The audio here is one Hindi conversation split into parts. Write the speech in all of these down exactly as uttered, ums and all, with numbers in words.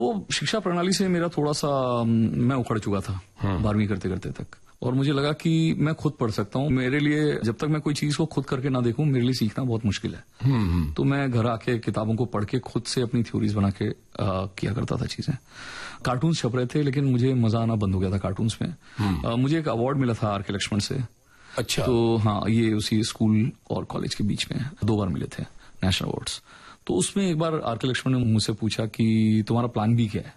वो शिक्षा प्रणाली से मेरा थोड़ा सा मैं उखड़ चुका था बारहवीं करते करते तक, और मुझे लगा कि मैं खुद पढ़ सकता हूँ। मेरे लिए जब तक मैं कोई चीज को खुद करके ना देखूं, मेरे लिए सीखना बहुत मुश्किल है। तो मैं घर आके किताबों को पढ़ के खुद से अपनी थ्योरीज बना के आ, किया करता था चीजें। कार्टून छप रहे थे, लेकिन मुझे मजा आना बंद हो गया था कार्टून्स में। आ, मुझे एक अवार्ड मिला था आर के लक्ष्मण से। अच्छा। तो हाँ, ये उसी स्कूल और कॉलेज के बीच में दो बार मिले थे नेशनल अवार्ड्स। तो उसमें एक बार आर के लक्ष्मण ने मुझसे पूछा कि तुम्हारा प्लान बी क्या है?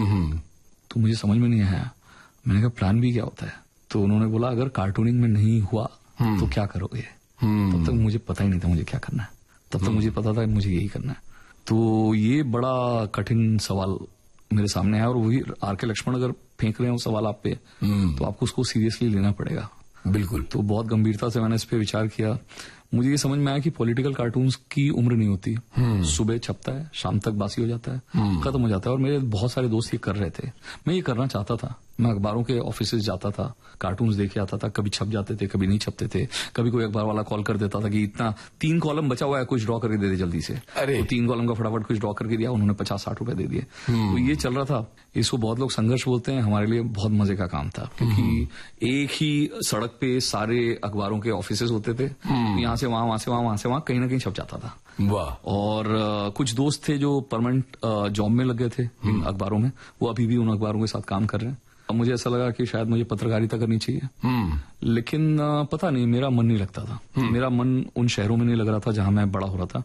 तो मुझे समझ में नहीं आया। मैंने कहा प्लान बी क्या होता है? तो उन्होंने बोला अगर कार्टूनिंग में नहीं हुआ तो क्या करोगे? तब तक मुझे पता ही नहीं था मुझे क्या करना है। तब तक मुझे पता था मुझे यही करना है। तो ये बड़ा कठिन सवाल मेरे सामने है, और वही आर के लक्ष्मण अगर फेंक रहे हो सवाल आप पे, तो आपको उसको सीरियसली लेना पड़ेगा। बिल्कुल। तो बहुत गंभीरता से मैंने इस पे विचार किया। मुझे ये समझ में आया कि पॉलिटिकल कार्टून्स की उम्र नहीं होती। सुबह छपता है, शाम तक बासी हो जाता है, खत्म हो जाता है। और मेरे बहुत सारे दोस्त ये कर रहे थे, मैं ये करना चाहता था। मैं अखबारों के ऑफिसेज जाता था, कार्टून्स देखे आता था। कभी छप जाते थे, कभी नहीं छपते थे। कभी कोई अखबार वाला कॉल कर देता था कि इतना तीन कॉलम बचा हुआ है, कुछ ड्रॉ करके दे दे जल्दी से। अरे तो तीन कॉलम का फटाफट कुछ ड्रॉ करके दिया, उन्होंने पचास साठ रुपए दे दिए। तो ये चल रहा था। इसको बहुत लोग संघर्ष बोलते हैं, हमारे लिए बहुत मजे का काम था, क्योंकि एक ही सड़क पे सारे अखबारों के ऑफिसेज होते थे। यहाँ से वहां, वहां से वहां, वहां से वहां, कहीं ना कहीं छप जाता था। वाह। और आ, कुछ दोस्त थे जो परमानेंट जॉब में लग गए थे इन अखबारों में, वो अभी भी उन अखबारों के साथ काम कर रहे हैं। अब मुझे ऐसा लगा कि शायद मुझे पत्रकारिता करनी चाहिए, लेकिन आ, पता नहीं, मेरा मन नहीं लगता था। मेरा मन उन शहरों में नहीं लग रहा था जहां मैं बड़ा हो रहा था।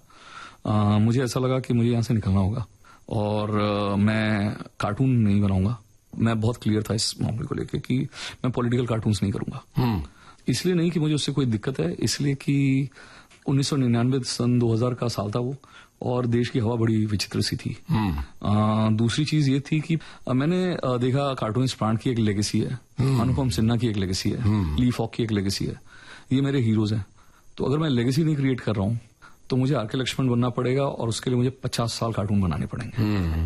आ, मुझे ऐसा लगा कि मुझे यहाँ से निकलना होगा, और आ, मैं कार्टून नहीं बनाऊंगा। मैं बहुत क्लियर था इस मामले को लेकर कि मैं पॉलिटिकल कार्टून्स नहीं करूंगा। इसलिए नहीं कि मुझे उससे कोई दिक्कत है, इसलिए कि उन्नीस सौ निन्यानवे सन दो हज़ार का साल था वो, और देश की हवा बड़ी विचित्र सी थी। आ, दूसरी चीज ये थी कि आ, मैंने आ, देखा कार्टूनिस्ट प्राण की एक लेगेसी है, अनुपम सिन्हा की एक लेगेसी है, ली फॉक की एक लेगेसी है। ये मेरे हीरोज हैं। तो अगर मैं लेगेसी नहीं क्रिएट कर रहा हूं तो मुझे आर के लक्ष्मण बनना पड़ेगा, और उसके लिए मुझे पचास साल कार्टून बनाने पड़ेंगे।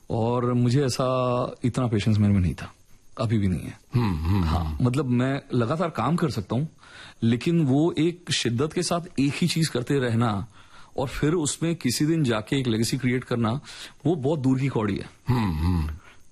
और मुझे ऐसा इतना पेशेंस मेरे में नहीं था, अभी भी नहीं है। हुँ, हुँ, हाँ, मतलब मैं लगातार काम कर सकता हूँ, लेकिन वो एक शिद्दत के साथ एक ही चीज करते रहना और फिर उसमें किसी दिन जाके एक लेगेसी क्रिएट करना, वो बहुत दूर की कौड़ी है। हुँ, हुँ।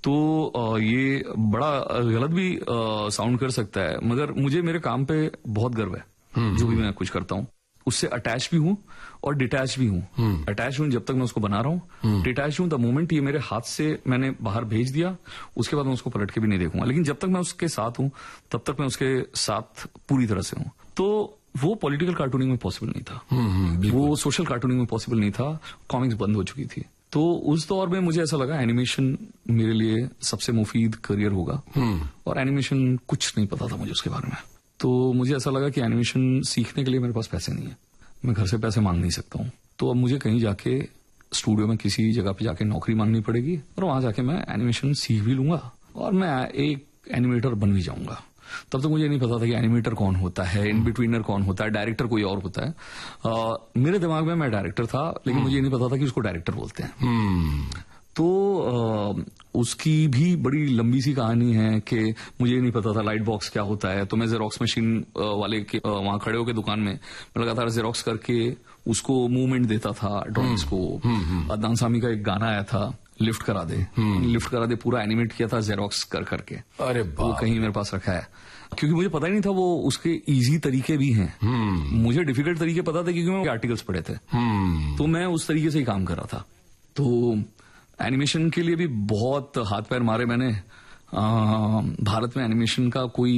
तो ये बड़ा गलत भी साउंड कर सकता है, मगर मुझे मेरे काम पे बहुत गर्व है। जो भी मैं कुछ करता हूँ उससे अटैच भी हूँ और डिटैच भी हूँ। अटैच हूँ जब तक मैं उसको बना रहा हूँ, डिटैच हूँ द मोमेंट ये मेरे हाथ से मैंने बाहर भेज दिया, उसके बाद मैं उसको पलट के भी नहीं देखूंगा। लेकिन जब तक मैं उसके साथ हूँ तब तक मैं उसके साथ पूरी तरह से हूँ। तो वो पॉलिटिकल कार्टूनिंग में पॉसिबल नहीं था, वो सोशल कार्टूनिंग में पॉसिबल नहीं था। कॉमिक्स बंद हो चुकी थी। तो उस दौर में मुझे ऐसा लगा एनिमेशन मेरे लिए सबसे मुफीद करियर होगा, और एनिमेशन कुछ नहीं पता था मुझे उसके बारे में। तो मुझे ऐसा लगा कि एनिमेशन सीखने के लिए मेरे पास पैसे नहीं है, मैं घर से पैसे मांग नहीं सकता हूँ। तो अब मुझे कहीं जाके स्टूडियो में किसी जगह पे जाके नौकरी मांगनी पड़ेगी, और वहां जाके मैं एनिमेशन सीख भी लूंगा और मैं एक एनिमेटर बन भी जाऊंगा। तब तक तो मुझे नहीं पता था कि एनिमेटर कौन होता है, इन बिटवीनर कौन होता है, डायरेक्टर कोई और होता है। आ, मेरे दिमाग में मैं डायरेक्टर था, लेकिन मुझे ये नहीं पता था कि उसको डायरेक्टर बोलते हैं। तो आ, उसकी भी बड़ी लंबी सी कहानी है कि मुझे नहीं पता था लाइट बॉक्स क्या होता है। तो मैं जेरोक्स मशीन वाले के वहां खड़े होकर दुकान में मैं लगातार जेरोक्स करके उसको मूवमेंट देता था ड्रॉइंग्स को। अदनान सामी का एक गाना आया था, लिफ्ट करा दे, लिफ्ट करा दे, पूरा एनिमेट किया था जेरोक्स कर करके। अरे वो कहीं मेरे पास रखा है, क्योंकि मुझे पता ही नहीं था वो उसके इजी तरीके भी हैं। मुझे डिफिकल्ट तरीके पता थे क्योंकि मैं आर्टिकल्स पढ़े थे। तो मैं उस तरीके से ही काम कर रहा था। तो एनिमेशन के लिए भी बहुत हाथ पैर मारे मैंने। आ, भारत में एनिमेशन का कोई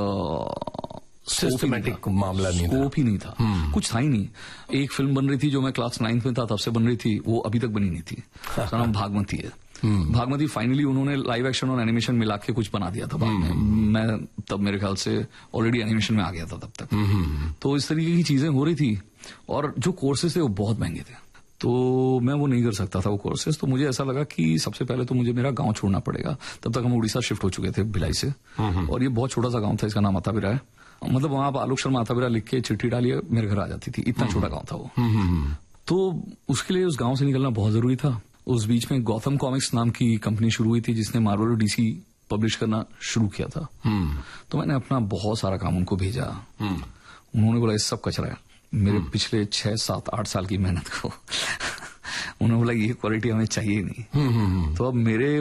सिस्टमैटिक मामला नहीं था, स्कोप ही नहीं था, कुछ था ही नहीं। एक फिल्म बन रही थी जो मैं क्लास नाइन्थ में था तब से बन रही थी, वो अभी तक बनी नहीं थी। उसका नाम भागमती है। भागमती फाइनली उन्होंने लाइव एक्शन और एनिमेशन मिला के कुछ बना दिया था बाद में। मैं तब मेरे ख्याल से ऑलरेडी एनिमेशन में आ गया था तब तक। तो इस तरीके की चीजें हो रही थी, और जो कोर्सेज थे वो बहुत महंगे थे, तो मैं वो नहीं कर सकता था वो कोर्सेज। तो मुझे ऐसा लगा कि सबसे पहले तो मुझे मेरा गांव छोड़ना पड़ेगा। तब तक हम उड़ीसा शिफ्ट हो चुके थे भिलाई से, और ये बहुत छोटा सा गांव था, इसका नाम अताबिरा है। मतलब वहां आप आलोक शर्मा अताबिरा लिख के चिट्ठी डालिए मेरे घर आ जाती थी, इतना छोटा गांव था वो। तो उसके लिए उस गांव से निकलना बहुत जरूरी था। उस बीच में गौतम कॉमिक्स नाम की कंपनी शुरू हुई थी जिसने मार्वल और डीसी पब्लिश करना शुरू किया था। तो मैंने अपना बहुत सारा काम उनको भेजा। उन्होंने बोला ये सब कचरा है, मेरे पिछले छह सात आठ साल की मेहनत को उन्होंने बोला ये क्वालिटी हमें चाहिए नहीं। तो अब मेरे